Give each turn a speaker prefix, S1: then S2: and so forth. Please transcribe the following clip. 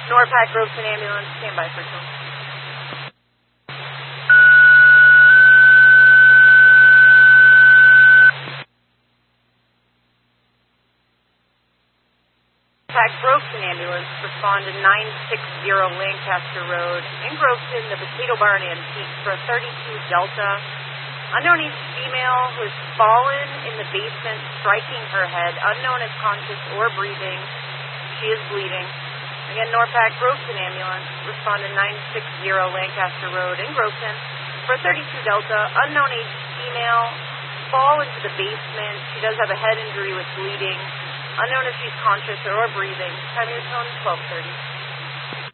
S1: Norpac Groveton ambulance, stand by for tone. Norpac Groveton ambulance, respond to 960 Lancaster Road in Groveton, the Potato Barn Antique for a 32 Delta. Unknown female who has fallen in the basement, striking her head. Unknown is conscious or breathing. She is bleeding. Again, Norpac Groveton ambulance, respond to 960 Lancaster Road in Groveton for a 32 Delta. Unknown age female, fall into the basement. She does have a head injury with bleeding. Unknown if she's conscious or breathing. Time of your tone, 12:30.